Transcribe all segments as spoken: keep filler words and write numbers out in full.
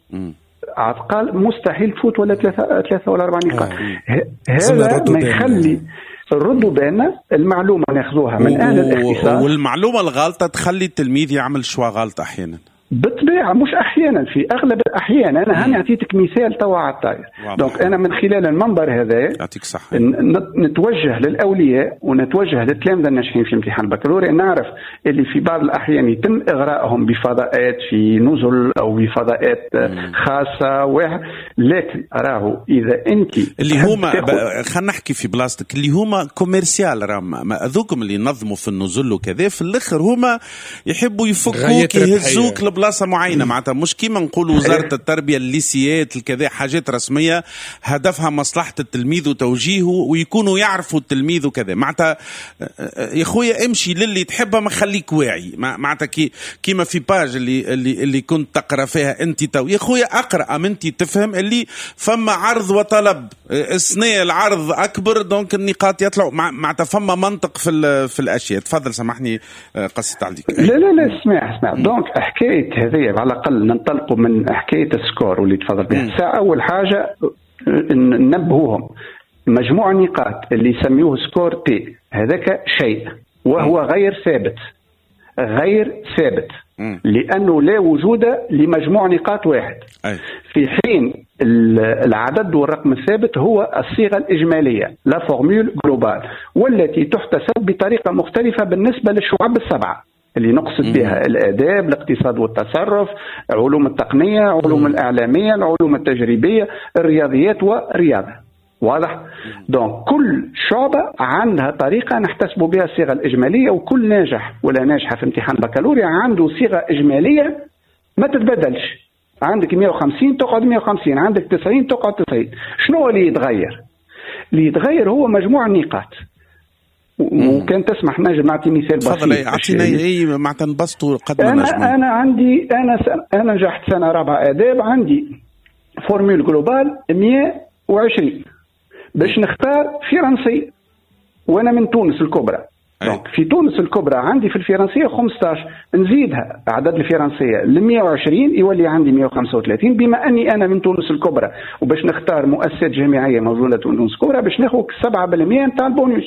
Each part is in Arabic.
اعتقال مستحيل تفوت ولا ثلاثة ثلاثة ولا أربع نقاط. هذا ما يخلي نردوا بالنا المعلومة ناخذوها من أهل الاختصاص، والمعلومة الغلطة تخلي التلميذ يعمل شوى غلط أحيانا. بالطبيعة مش أحيانا، في أغلب الأحيان. أنا هاني أعطيتك مثال توا على الطاير. دونك أنا من خلال المنبر هذا يعطيك صحة نتوجه للأولياء ونتوجه للتلامذة الناشئين في امتحان البكالوريا. نعرف اللي في بعض الأحيان يتم إغراءهم بفضاءات في نزل أو بفضاءات خاصة واحد، لكن راهو إذا أنت اللي هما خلينا نحكي في بلاستيك اللي هما كوميرسيال، راه ما أذوكم اللي ينظموا في النزل وكذا في الآخر هما يحبوا يفكوك يهزوك بلاصة معينة. معناتها مش كيما نقول وزارة التربية الليسيات الكذا حاجات رسمية هدفها مصلحة التلميذ وتوجيهه ويكونوا يعرفوا التلميذ وكذا. معناتها يا خويا امشي للي تحبها ما خليك واعي. معناتها كي كيما في باج اللي اللي اللي كنت تقرا فيها انت تو يا خويا اقرا ام انت تفهم اللي فما عرض وطلب السنة العرض اكبر دونك النقاط يطلعوا. معناتها فما منطق في في الاشياء. تفضل سامحني قصيت عليك. لا لا لا اسمع اسمع دونك حكاية هذه على الأقل ننطلقوا من حكاية السكور واللي تفضل بها. أول حاجة ننبهوهم مجموع النقاط اللي يسميوه سكور تي هذاك شيء وهو غير ثابت، غير ثابت لأنه لا وجود لمجموع نقاط واحد، في حين العدد والرقم الثابت هو الصيغة الإجمالية لا فورمول جلوبال، والتي تحتسب بطريقة مختلفة بالنسبة للشعب السبعة اللي نقصد بها الآداب، الاقتصاد والتصرف، علوم التقنية، علوم الإعلامية، العلوم التجريبية، الرياضيات والرياضة. واضح؟ دونك كل شعبة عندها طريقة نحتسب بها الصيغة الإجمالية، وكل ناجح ولا ناجحة في امتحان بكالوريا عنده صيغة إجمالية ما تتبدلش. عندك مئة وخمسين تقعد مئة وخمسين، عندك تسعين تقعد تسعين. شنو اللي يتغير؟ اللي يتغير هو مجموع النقاط. وكان تسمح نجم نعطي مثال بسيط. تفضل اعطينا اي مع تنبسطوا قد ما نجم. انا انا عندي انا سن... انا نجحت سنه رابعه اداب، عندي فورمول جلوبال مئة وعشرين باش نختار فرنسي وانا من تونس الكبرى. دونك في تونس الكبرى عندي في الفرنسيه خمسة عشر، نزيدها عدد الفرنسيه ل مئة وعشرين يولي عندي مئة وخمسة وثلاثين. بما اني انا من تونس الكبرى وباش نختار مؤسسات جامعيه موجوده تونس الكبرى باش ناخذ سبعة بالمئة نتاع البونus.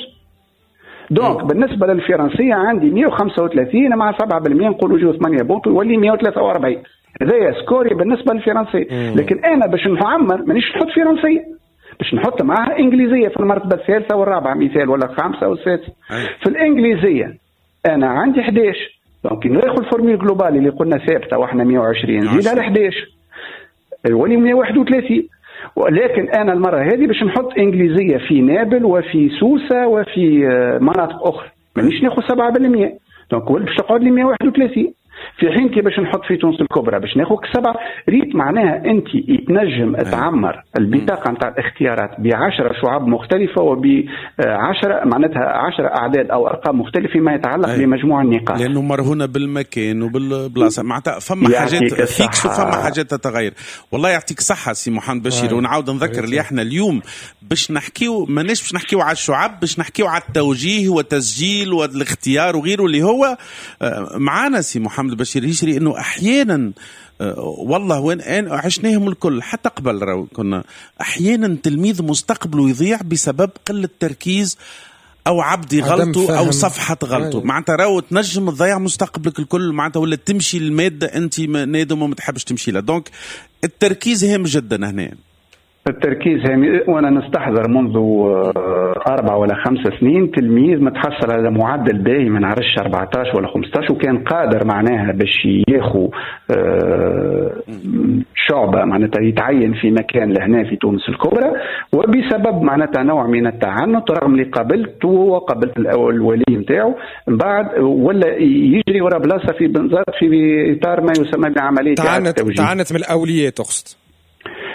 دونك بالنسبة للفرنسية عندي مئة وخمسة وثلاثين مع سبعة بالمئة نقولوا جو ثمانية بونت يولي مئة وثلاثة وأربعين. هذا سكوري بالنسبة للفرنسية. لكن أنا باش نعمر مانيش نحط فرنسية، باش نحط معها إنجليزية في المرتبة الثالثة والرابعة مثال ولا الخامسة والسادسة. في الإنجليزية أنا عندي أحد عشر، دونك ناخذ الفورمول جلوبال اللي قلنا ثابتة واحنا مئة وعشرين زيدها ل أحد عشر يولي مئة وواحد وثلاثين. ولكن أنا المرة هذه باش نحط إنجليزية في نابل وفي سوسة وفي مناطق أخرى مانيش ناخذ سبعة بالمئة، دونك باش تقعد لي مئة وواحد وثلاثين. في حين كي باش نحط في تونس الكبرى باش ناخذ سبعة ريت. معناها أنت تنجم تعمر البطاقة نتاع الاختيارات بعشرة شعب مختلفة وبعشرة معناتها عشرة أعداد أو أرقام مختلفة فيما يتعلق أي. بمجموع النقاط، لأنه مرهونة بالمكان وبالبلاصة. معناتها فما حاجات فيكس وفما حاجات تتغير. والله يعطيك صحة سي محمد بشير. ونعاود نذكر اللي احنا اليوم باش نحكيو ماناش باش نحكيو على الشعب، باش نحكيو على التوجيه والتسجيل والاختيار وغيره اللي هو معانا سي محمد بشير يشري. انه احيانا والله وين عشناهم الكل حتى قبل راهو كنا احيانا تلميذ مستقبله يضيع بسبب قلة تركيز او عبد غلطه او صفحة غلطه. معناتها راهو تنجم تضيع مستقبلك الكل معناتها ولا تمشي المادة انت نادم وما تحبش تمشي لها. دونك التركيز هام جدا هنا. التركيز هامي. وانا نستحضر منذ اربع ولا خمس سنين تلميذ متحصل على معدل باهي ما نعرفش أربعة عشر ولا خمسة عشر وكان قادر معناها باش ياخذ شعبة معناتها يتعين في مكان لهنا في تونس الكبرى، وبسبب معناتها نوع من التعنت رغم اللي قابلته وقابلت الولي نتاعو من بعد ولا يجري ورا بلاصه في بنزرت في اطار ما يسمى بعمليه تعنت تعنت من الاولياء تقصد؟ لا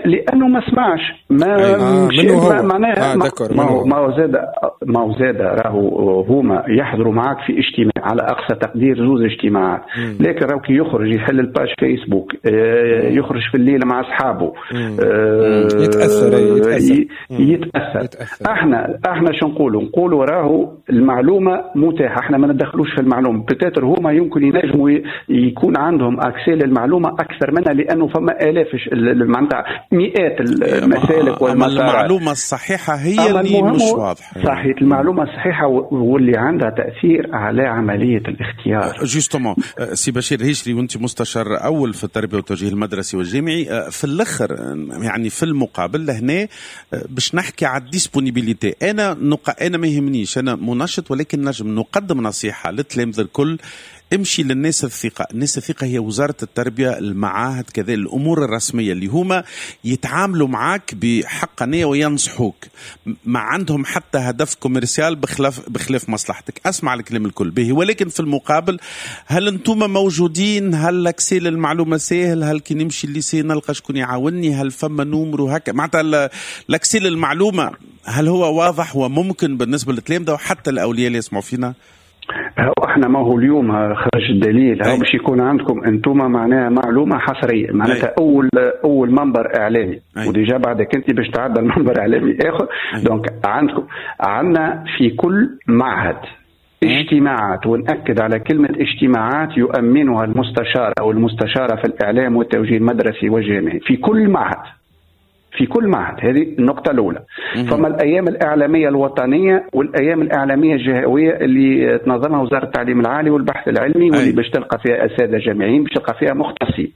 لانه ما سمعش ما آه ما معناها آه ما هو ما هو زاد ما هو زاد راهو هما يحضروا معك في اجتماع على اقصى تقدير زوز اجتماعات، لكن راهو كي يخرج يحل الباج فيسبوك آه يخرج في الليل مع اصحابه آه يتاثر يتاثر, يتأثر. يتأثر. احنا احنا شو نقولوا نقولوا راهو المعلومه متاحه، احنا ما ندخلوش في المعلومه، بتاتر هما يمكن ينجموا يكون عندهم اكسي للمعلومه اكثر منها، لانه فما الاف معناتها مئات المسالك والمسارات. المعلومه الصحيحه هي اللي مش واضحه. صحيح، المعلومه الصحيحه واللي عندها تاثير على عمليه الاختيار. جوستومون سي بشير هشري، وانت مستشار اول في التربيه والتوجيه المدرسي والجامعي، في الاخر يعني في المقابل لهنا باش نحكي على الديسبونيبيليتي. انا نق... انا ما يهمنيش، انا منشط، ولكن نجم نقدم نصيحه للتلاميذ الكل: امشي للناس الثقة. الناس الثقة هي وزارة التربية، المعاهد، كذا الأمور الرسمية اللي هما يتعاملوا معك بحقانية وينصحوك، ما عندهم حتى هدف كوميرسيال بخلاف بخلاف مصلحتك. أسمع الكلام الكل به، ولكن في المقابل هل أنتم موجودين؟ هل لكسي المعلومة سهل؟ هل كي نمشي الليسي نلقى شكون يعاونني؟ هل فما نومرو هكا معناتها لكسي المعلومة؟ هل هو واضح وممكن بالنسبة للتلاميذ وحتى الأولياء اللي يسمعوا فينا؟ هو احنا ما هو اليوم خرج الدليل هو باش يكون عندكم انتم معناها معلومه حصريه، معناتها اول اول منبر اعلامي، وديجا بعدك انت باش تعدى المنبر اعلامي اخر. دونك عندكم عندنا في كل معهد اجتماعات، ونأكد على كلمة اجتماعات يؤمنها المستشار أو المستشارة في الإعلام والتوجيه المدرسي والجامعي في كل معهد، في كل معهد. هذه النقطة الأولى. فما الأيام الإعلامية الوطنية والأيام الإعلامية الجهوية اللي تنظمها وزارة التعليم العالي والبحث العلمي، واللي باش تلقى فيها أساتذة جامعيين، باش تلقى فيها مختصين.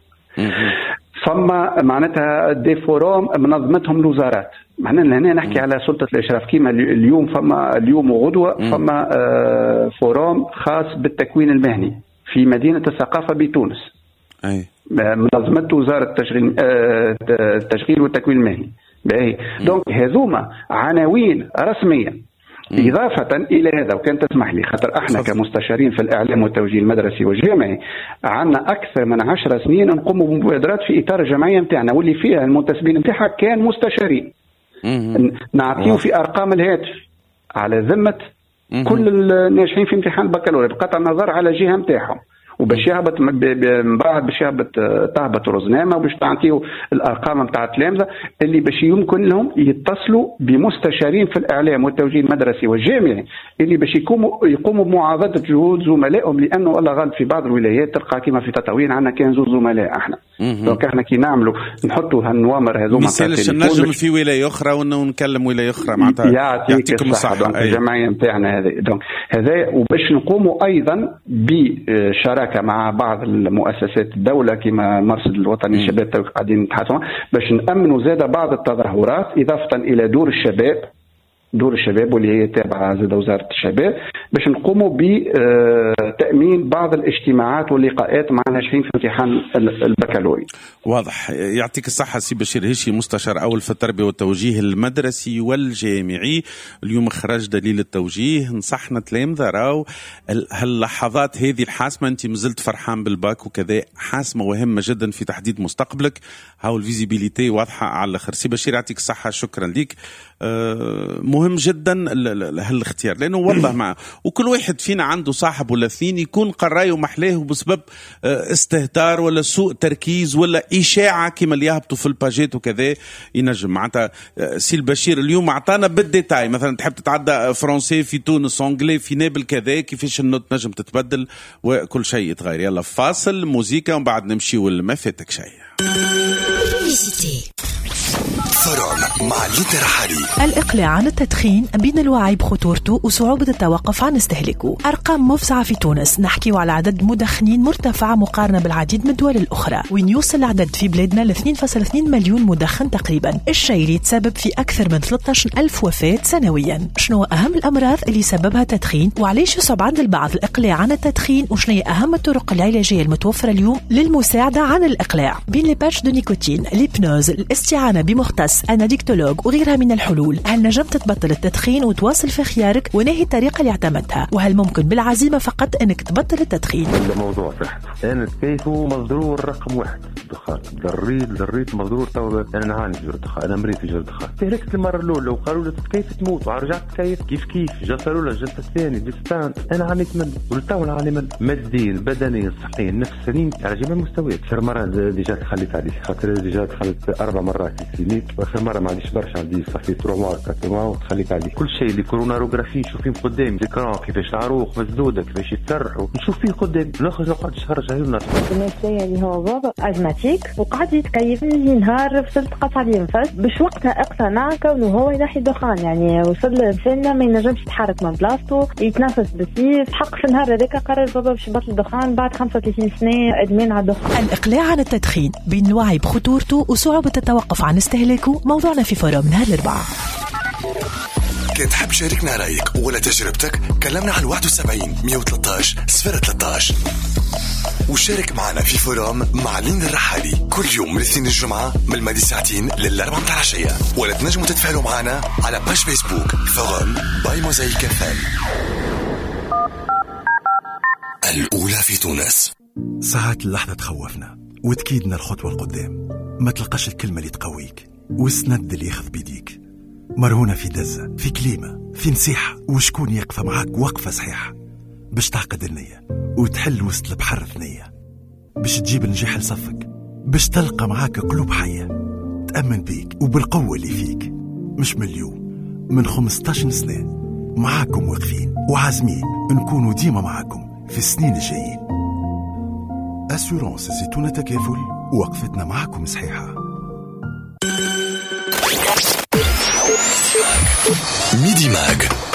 فما معناتها دي فوروم منظمتهم الوزارات. معناها هنا نحكي على سلطة الإشراف كيما اليوم، فما اليوم وغدوة فما فوروم خاص بالتكوين المهني في مدينة الثقافة بتونس. أي. منظمته وزارة التشغيل التشغيل والتكوين المهني. باهي دونك هذوما عناوين رسمية. مم. إضافة إلى هذا، وكان تسمح لي خاطر احنا صف. كمستشارين في الإعلام والتوجيه المدرسي والجامعي عندنا أكثر من عشر سنين نقوم بمبادرات في إطار الجمعية متاعنا، واللي فيها المنتسبين متاعها كان مستشارين. نعطيه في أرقام الهاتف على ذمة مم. كل الناجحين في امتحان البكالوريا بقطع النظر على جهة متاعهم، وباش يهبط من بعد باش يهبط تهبط رزنامه، وباش تعطيو الارقام نتاع التلامذه اللي باش يمكن لهم يتصلوا بمستشارين في الاعلام والتوجيه المدرسي والجامعي اللي باش يقوموا يقوموا بمعاضده جهود زملائهم، لانه الله غالب في بعض الولايات تلقى كيما في تطاوين عندنا كان زوج زملاء احنا. دونك احنا كي نعملوا نحطوا هالنوامر هذوما مثالش نجم في ولايه اخرى ونكلم ولايه اخرى معناتها يعطيكم الصحه. دونك الجمعيه نتاعنا هذه دونك هذا، وباش نقوموا ايضا بشراكه مع بعض المؤسسات الدولة كما مرصد الوطني للشباب قاعدين نتحدثوا باش نأمنوا زادة بعض التظاهرات، إضافة إلى دور الشباب دور الشباب واللي هي تابعة زادة وزارة الشباب، باش نقوموا بتأمين بعض الاجتماعات واللقاءات مع الناجحين في امتحان البكالوريا. واضح. يعطيك الصحة سي بشير هشي، مستشار أول في التربية والتوجيه المدرسي والجامعي. اليوم خرج دليل التوجيه، نصحنا تلامذة راو هاللحظات هذه الحاسمة، أنت مازلت فرحان بالباك وكذا، حاسمة وهمة جدا في تحديد مستقبلك. هاو الفيزيبيليتي واضحة على الآخر. سي بشير يعطيك الصحة، شكرا لك. أه مهم جدا هالاختيار، لأنه والله مع وكل واحد فينا عنده صاحب ولا اثنين يكون قرايه محلاه بسبب استهتار ولا سوء تركيز ولا إشاعة كما اللي يهبطوا في الباجات وكذا ينجم. معناتها سي البشير اليوم عطانا بالديتاي، مثلا تحب تتعدى فرنسي في تونس، انجلي في نابل، كذا كيفاش النوت نجم تتبدل وكل شيء يتغير. يلا فاصل موسيقى ومن بعد نمشي ولا ما فاتك شيء. فرعون مع لوتر حالي. الإقلاع عن التدخين بين الوعي بخطورته وصعوبة التوقف عن استهلاكه. أرقام مفزعة في تونس، نحكي على عدد مدخنين مرتفع مقارنة بالعديد من الدول الأخرى، وين يوصل العدد في بلادنا ل اثنين فاصلة اثنين مليون مدخن تقريبا، الشيء اللي يتسبب في أكثر من ثلاثة عشر ألف وفاة سنويا. شنو أهم الأمراض اللي سببها التدخين، وعليش يصعب عند البعض الإقلاع عن التدخين، وشنو هي أهم الطرق العلاجية المتوفرة اليوم للمساعدة عن الإقلاع؟ بين لي باتش دو نيكوتين، ليبنوز، الاستعانة بمختلف مختص، أنا ديكتولوج وغيرها من الحلول. هل نجمت تبطل التدخين وتواصل في خيارك؟ ونهي الطريقة اللي اعتمدتها؟ وهل ممكن بالعزيمة فقط أنك تبطل التدخين؟ هذا موضوع صحته. أنا كيف مضرور رقم واحد الدخان، ضريت ضريت مضرور. تو أنا نعاني في الدخان، أنا مريض في الدخان. تهلكت المرة الأولى وقالوا لي كيف تموت، ورجعت كيف كيف كيف جلسة الأولى جلسة الثانية ديستانس. أنا عانيت من ولتو نعاني من ماديا بدنيا صحيا نفسيا على جميع المستويات. آخر مرة ديجا تخليت عليه، خاطر ديجا دخلت أربع مرات في الكلينيك، وآخر مرة ما عنديش برشا، عندي صافي تروا موا كاتو موا وتخليت عليه. كل شيء اللي كوروناروغرافي نشوف فيه قدام، ذكرى كيفاش العروق مسدودة كيفاش يتسرحوا نشوف فيه قدام. نخرج نقعد نشرج عيوننا. النفسية اللي هو وضع أزماتيك وقعد يتكيف من نهار فصلت قطع لي نفس باش وقتها اقتنع كونه هو ينحي دخان. يعني وصل لسنة ما ينجمش يتحرك من بلاصتو، يتنفس بسيف. حق في النهار هذاك قرر بابا باش يبطل الدخان بعد خمسة وثلاثين سنة ادمان على الدخان. الاقلاع عن التدخين بين الوعي بخطورته وصعوبة التوقف عن استهلاكه موضوعنا في فورم نهار الأربعاء. كنت حاب شاركنا رأيك ولا تجربتك؟ كلمنا على واحد وسبعين مية وثلاثة عشر صفر ثلاثة عشر وشارك معنا في فورم مع لين الرحالي كل يوم من الاثنين الجمعة من الماضي ساعتين للأربعة متاع العشية. ولا تنجموا تتفاعلوا معنا على باش فيسبوك فورم باي موزايك اف ام. الأولى في تونس. ساعات اللحظة تخوفنا وتكيدنا الخطوة القدام، ما تلقاش الكلمة اللي تقويك والسند اللي ياخذ بيديك. مرهونة في دزة، في كلمة، في نصيحة، وشكون يقف معاك وقفة صحيحة باش تعقد النية وتحل وسط البحر ثنية، باش تجيب النجاح لصفك، باش تلقى معاك قلوب حية تأمن بيك وبالقوة اللي فيك. مش من اليوم، من خمستاشر سنة معاكم واقفين وعازمين نكونوا ديما معاكم في السنين الجايين. أسورانس زيتونة تكافل، وقفتنا معاكم صحيحة. ميدي ماج